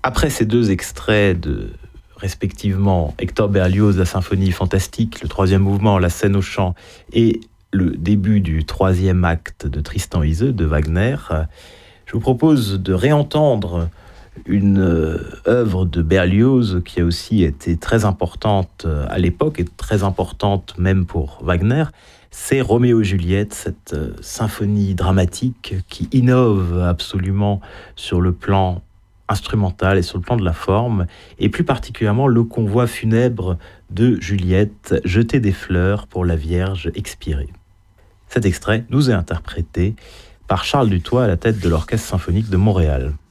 Après ces deux extraits de, respectivement, Hector Berlioz, la symphonie fantastique, le troisième mouvement, la scène au chant, et le début du troisième acte de Tristan et Iseult de Wagner, je vous propose de réentendre une œuvre de Berlioz qui a aussi été très importante à l'époque et très importante même pour Wagner. C'est Roméo et Juliette, cette symphonie dramatique qui innove absolument sur le plan instrumental et sur le plan de la forme, et plus particulièrement le convoi funèbre de Juliette, jeter des fleurs pour la Vierge expirée. Cet extrait nous est interprété par Charles Dutoit à la tête de l'Orchestre symphonique de Montréal.